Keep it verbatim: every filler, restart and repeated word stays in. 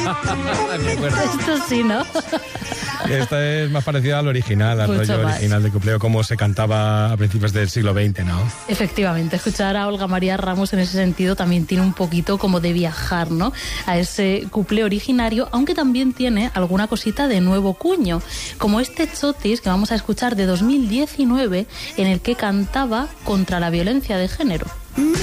Me acuerdo. Esto sí, ¿no? Esta es más parecida al original, al Mucho rollo más. original de cupleo, como se cantaba a principios del siglo veinte, ¿no? Efectivamente, escuchar a Olga María Ramos en ese sentido también tiene un poquito como de viajar, ¿no? A ese cuplé originario, aunque también tiene alguna cosita de nuevo cuño, como este Chotis que vamos a escuchar de dos mil diecinueve, en el que cantaba contra la violencia de género.